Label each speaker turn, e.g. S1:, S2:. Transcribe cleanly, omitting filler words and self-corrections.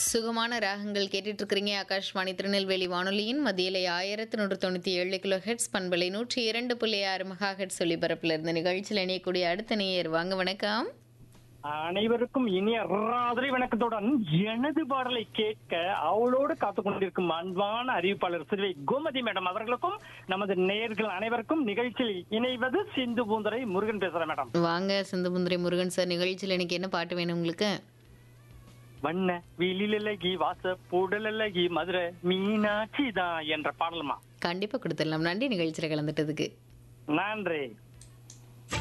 S1: சுகமான ராகங்கள் கேட்டுட்டு இருக்கிறீங்க. ஆகாஷ்வாணி திருநெல்வேலி வானொலியின் மத்தியிலே 1197 கிலோ ஹெட்ஸ் பண்பலை 102.6 மெகா ஹெட்ஸ் ஒலிபரப்புல இருந்த நிகழ்ச்சியில் இணையக்கூடிய அடுத்த நேயர் வாங்க. வணக்கம்.
S2: அனைவருக்கும் இனிய ராத்திரி வணக்கத்துடன் எனது பாடலை கேட்க அவளோடு காத்துக் கொண்டிருக்கும் அன்பான அறிவிப்பாளர் சிறுவை கோமதி மேடம் அவர்களுக்கும் நமது நேயர்கள் அனைவருக்கும் நிகழ்ச்சியில் இணைவது சிந்து பூந்தரை முருகன் பேசுறேன் மேடம்.
S1: வாங்க சிந்துபுந்திரை முருகன் சார், நிகழ்ச்சியில் எனக்கு என்ன பாட்டு வேணும் உங்களுக்கு?
S2: வண்ண வீலிலகி வாச பூடலகி மதுரை மீனாட்சி தான் என்ற பாடலுமா?
S1: கண்டிப்பா கொடுத்துடலாம். நன்றி நிகழ்ச்சியில் கலந்துட்டதுக்கு.
S2: நன்றி.